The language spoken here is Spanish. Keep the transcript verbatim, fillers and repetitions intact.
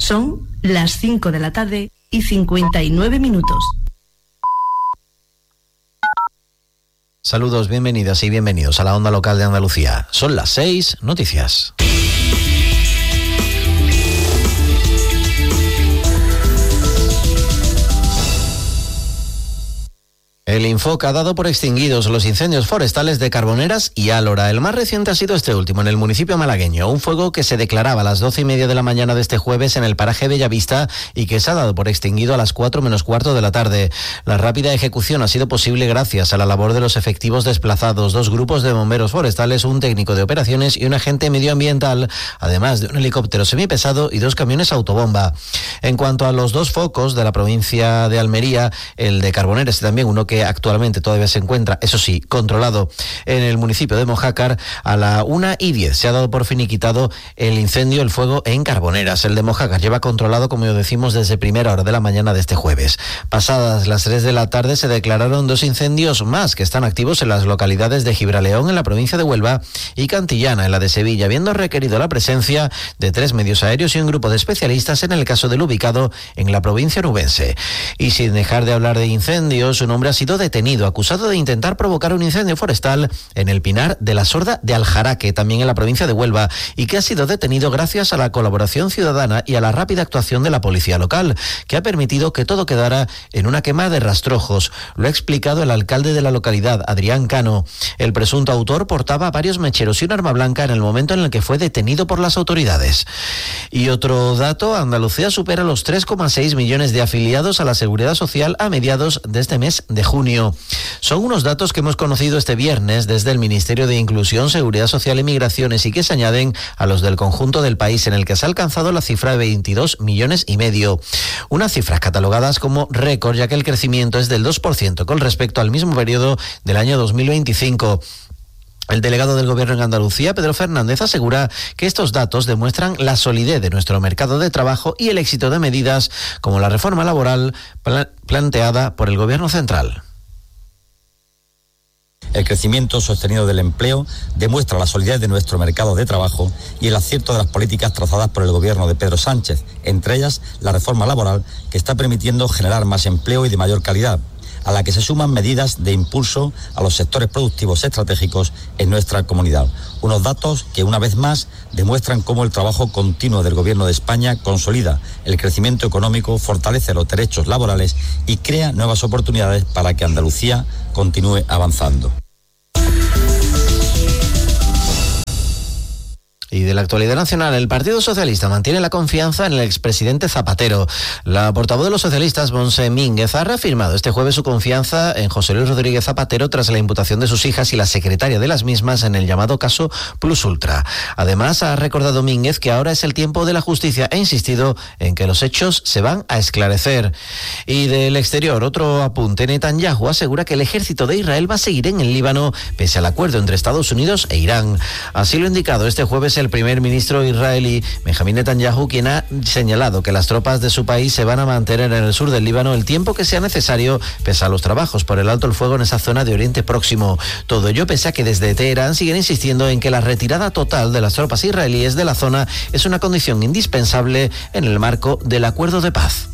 Son las cinco de la tarde y cincuenta y nueve minutos. Saludos, bienvenidas y bienvenidos a la Onda Local de Andalucía. Son las seis, noticias. El Infoca ha dado por extinguidos los incendios forestales de Carboneras y Álora. El más reciente ha sido este último, en el municipio malagueño. Un fuego que se declaraba a las doce y media de la mañana de este jueves en el paraje Bellavista y que se ha dado por extinguido a las cuatro menos cuarto de la tarde. La rápida ejecución ha sido posible gracias a la labor de los efectivos desplazados, dos grupos de bomberos forestales, un técnico de operaciones y un agente medioambiental, además de un helicóptero semipesado y dos camiones autobomba. En cuanto a los dos focos de la provincia de Almería, el de Carboneras y también uno que actualmente todavía se encuentra, eso sí, controlado en el municipio de Mojácar, a la una y diez se ha dado por finiquitado el incendio, el fuego en Carboneras. El de Mojácar lleva controlado, como ya decimos, desde primera hora de la mañana de este jueves. Pasadas las tres de la tarde se declararon dos incendios más que están activos en las localidades de Gibraleón, en la provincia de Huelva, y Cantillana, en la de Sevilla, habiendo requerido la presencia de tres medios aéreos y un grupo de especialistas en el caso del ubicado en la provincia onubense. Y sin dejar de hablar de incendios, un hombre ha sido detenido, acusado de intentar provocar un incendio forestal en el Pinar de la Sorda de Aljaraque, también en la provincia de Huelva, y que ha sido detenido gracias a la colaboración ciudadana y a la rápida actuación de la policía local, que ha permitido que todo quedara en una quema de rastrojos. Lo ha explicado el alcalde de la localidad, Adrián Cano. El presunto autor portaba varios mecheros y un arma blanca en el momento en el que fue detenido por las autoridades. Y otro dato, Andalucía supera los tres coma seis millones de afiliados a la Seguridad Social a mediados de este mes de junio. Son unos datos que hemos conocido este viernes desde el Ministerio de Inclusión, Seguridad Social y Migraciones y que se añaden a los del conjunto del país, en el que se ha alcanzado la cifra de veintidós millones y medio. Unas cifras catalogadas como récord, ya que el crecimiento es del dos por ciento con respecto al mismo periodo del año dos mil veinticinco. El delegado del Gobierno en Andalucía, Pedro Fernández, asegura que estos datos demuestran la solidez de nuestro mercado de trabajo y el éxito de medidas como la reforma laboral pla- planteada por el Gobierno central. El crecimiento sostenido del empleo demuestra la solidez de nuestro mercado de trabajo y el acierto de las políticas trazadas por el gobierno de Pedro Sánchez, entre ellas la reforma laboral, que está permitiendo generar más empleo y de mayor calidad, a la que se suman medidas de impulso a los sectores productivos estratégicos en nuestra comunidad. Unos datos que, una vez más, demuestran cómo el trabajo continuo del Gobierno de España consolida el crecimiento económico, fortalece los derechos laborales y crea nuevas oportunidades para que Andalucía continúe avanzando. Y de la actualidad nacional, el Partido Socialista mantiene la confianza en el expresidente Zapatero. La portavoz de los socialistas, Montse Mínguez, ha reafirmado este jueves su confianza en José Luis Rodríguez Zapatero tras la imputación de sus hijas y la secretaria de las mismas en el llamado caso Plus Ultra. Además, ha recordado Mínguez que ahora es el tiempo de la justicia e insistido en que los hechos se van a esclarecer. Y del exterior, otro apunte. Netanyahu asegura que el ejército de Israel va a seguir en el Líbano pese al acuerdo entre Estados Unidos e Irán. Así lo ha indicado este jueves el primer ministro israelí Benjamín Netanyahu, quien ha señalado que las tropas de su país se van a mantener en el sur del Líbano el tiempo que sea necesario, pese a los trabajos por el alto el fuego en esa zona de Oriente Próximo. Todo ello pese a que desde Teherán siguen insistiendo en que la retirada total de las tropas israelíes de la zona es una condición indispensable en el marco del acuerdo de paz.